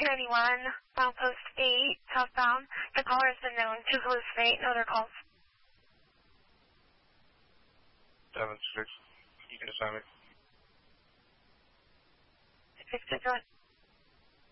291, Milepost 8, southbound. The caller has been known to hallucinate. No other calls. 7-6. You can assign it. 6-6,